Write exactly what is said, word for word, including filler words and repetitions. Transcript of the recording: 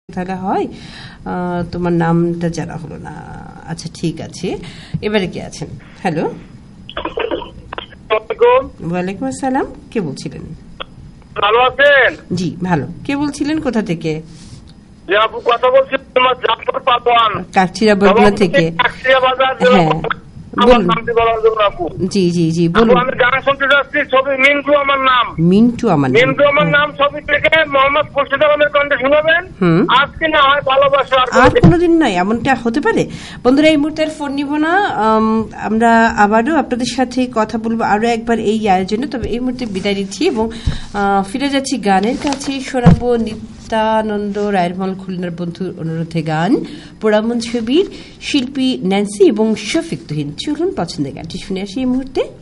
তাহলে হয়। তোমার নামটা জানা হলো না। আচ্ছা ঠিক আছে, এবারে কে আছেন? হ্যালো, ওয়ালাইকুম আসসালাম। কে বলছিলেন? ভালো আছেন? জি ভালো। কে বলছিলেন, কোথা থেকে? আপু কথা বলছি জাফর পালোয়ান, কাকচিড়া বগুড়া থেকে। হ্যাঁ জি জি জি বলুন। আমি গান শুনতে যাচ্ছি, ছবি মিন্টু আমার নাম। মিন্টু আমার নাম মিন্টু আমার নাম ছবি থেকে মোহাম্মদ খুরশিদ আলমের কণ্ঠে শোনাবেন। আজকে না হয় ভালোবাসা আর কোনোদিন নয়, এমনটা হতে পারে। বন্ধুরা এই মুহূর্তে ফোন নিব না, আমরা আবারও আপনাদের সাথে কথা বলবো আরো একবার এই আয়োজনে। তবে এই মুহূর্তে বিদায় নিচ্ছি এবং ফিরে যাচ্ছি গানের কাছে। শোনাবো নিত্যানন্দ রায়েরমল খুলনার বন্ধুর অনুরোধে গান, পোড়ামন ছবির শিল্পী ন্যান্সি এবং শফিক তুহিন। চলুন পছন্দের গানটি শুনে আসি এই মুহূর্তে।